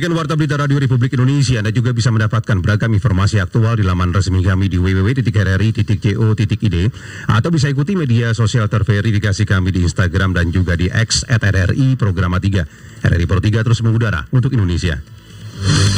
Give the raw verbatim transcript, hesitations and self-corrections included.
Saksikan Warta Berita Radio Republik Indonesia. Anda juga bisa mendapatkan beragam informasi aktual di laman resmi kami di w w w titik r r i titik co titik i d atau bisa ikuti media sosial terverifikasi kami di Instagram dan juga di X at R R I Programa tiga. R R I Pro tiga terus mengudara untuk Indonesia.